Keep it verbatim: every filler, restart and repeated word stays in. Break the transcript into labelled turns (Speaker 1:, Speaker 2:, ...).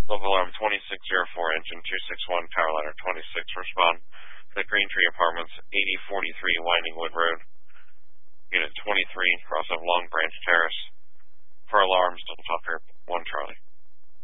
Speaker 1: Local alarm twenty-six oh four, engine two six one, power ladder twenty-six, respond to the Green Tree Apartments, eighty forty-three Winding Wood Road, Unit twenty-three, cross of Long Branch Terrace. For alarms, Double Talker one Charlie.